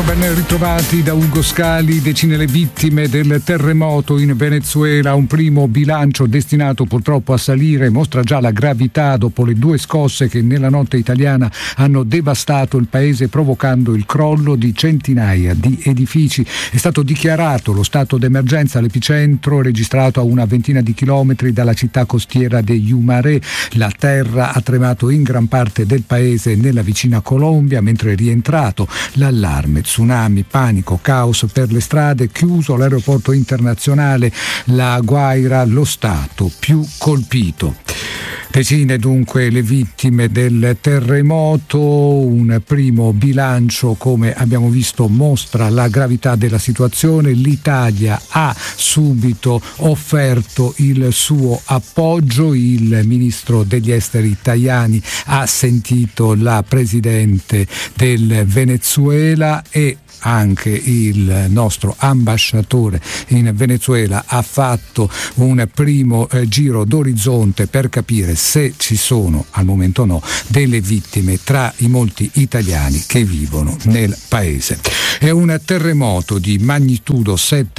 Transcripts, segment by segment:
Ben ritrovati da Ugo Scali. Decine le vittime del terremoto in Venezuela, un primo bilancio destinato purtroppo a salire, mostra già la gravità dopo le due scosse che nella notte italiana hanno devastato il paese, provocando il crollo di centinaia di edifici. È stato dichiarato lo stato d'emergenza all'epicentro, registrato a una ventina di chilometri dalla città costiera di Yumaré. La terra ha tremato in gran parte del paese nella vicina Colombia, mentre è rientrato l'allarme. Tsunami, panico, caos per le strade, chiuso l'aeroporto internazionale La Guaira, lo stato più colpito. Decine dunque le vittime del terremoto, un primo bilancio, come abbiamo visto, mostra la gravità della situazione. L'Italia ha subito offerto il suo appoggio, il ministro degli esteri Tajani ha sentito la presidente del Venezuela e anche il nostro ambasciatore in Venezuela ha fatto un primo giro d'orizzonte per capire se ci sono, al momento no, delle vittime tra i molti italiani che vivono nel paese. È un terremoto di magnitudo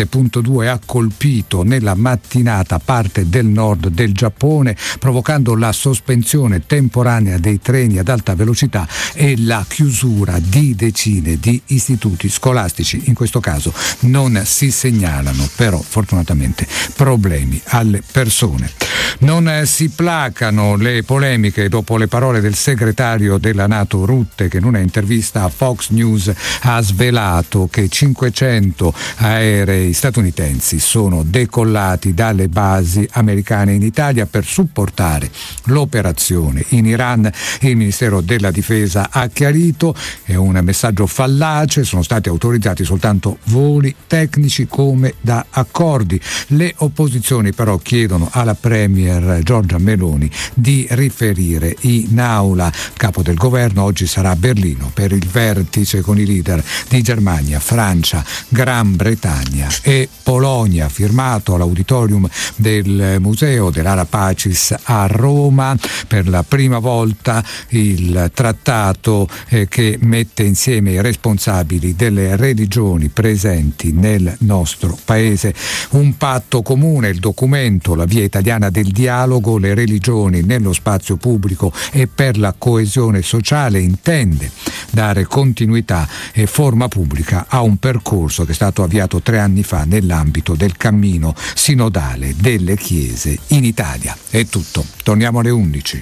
7.2 ha colpito nella mattinata parte del nord del Giappone, provocando la sospensione temporanea dei treni ad alta velocità e la chiusura di decine di istituti scolastici. In questo caso non si segnalano però fortunatamente problemi alle persone. Non si placano le polemiche dopo le parole del segretario della NATO Rutte, che in una intervista a Fox News ha svelato che 500 aerei statunitensi sono decollati dalle basi americane in Italia per supportare l'operazione in Iran. Il Ministero della Difesa ha chiarito: è un messaggio fallace, sono stati autorizzati soltanto voli tecnici come da accordi. Le opposizioni però chiedono alla Premier Giorgia Meloni di riferire in aula. Il capo del governo oggi sarà a Berlino per il vertice con i leader di Germania, Francia, Gran Bretagna e Polonia, firmato all'auditorium del Museo dell'Ara Pacis a Roma per la prima volta il trattato che mette insieme i responsabili delle religioni presenti nel nostro paese. Un patto comune, il documento La via italiana del dialogo, le religioni nello spazio pubblico e per la coesione sociale, intende dare continuità e forma pubblica a un percorso che è stato avviato 3 anni fa nell'ambito del cammino sinodale delle chiese in Italia. È tutto, torniamo alle 11.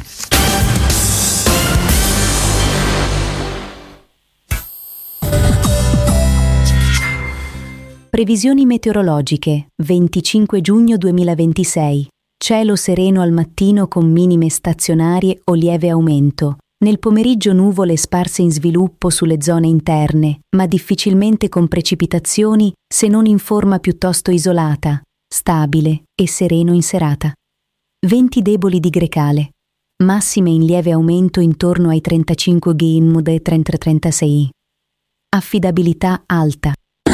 Previsioni meteorologiche, 25 giugno 2026. Cielo sereno al mattino con minime stazionarie o lieve aumento. Nel pomeriggio nuvole sparse in sviluppo sulle zone interne, ma difficilmente con precipitazioni se non in forma piuttosto isolata, stabile e sereno in serata. Venti deboli di grecale. Massime in lieve aumento intorno ai 35 Gmud e 30-36. Affidabilità alta.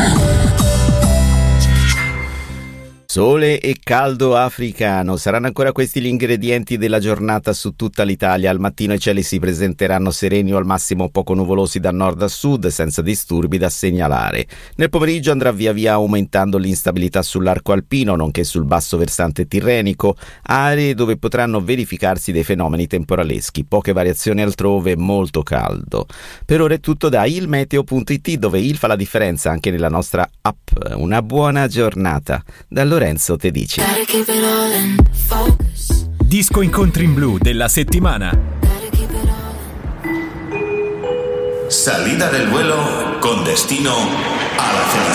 Sole e caldo africano saranno ancora questi gli ingredienti della giornata su tutta l'Italia. Al mattino i cieli si presenteranno sereni o al massimo poco nuvolosi da nord a sud, senza disturbi da segnalare. Nel pomeriggio andrà via via aumentando l'instabilità sull'arco alpino, nonché sul basso versante tirrenico, aree dove potranno verificarsi dei fenomeni temporaleschi. Poche variazioni altrove, molto caldo. Per ora è tutto da ilmeteo.it, dove il fa la differenza anche nella nostra app. Una buona giornata. Da Lorenzo Tedici. Disco incontri in blu della settimana. Salida del vuelo con destino a la felicidad.